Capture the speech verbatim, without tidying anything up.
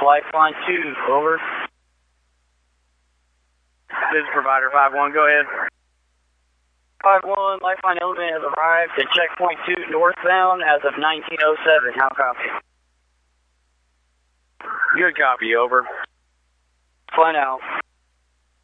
Lifeline two, over. This is provider five one, go ahead. five one, Lifeline element has arrived at checkpoint two northbound as of nineteen oh seven. How copy? Good copy, over. Fly now.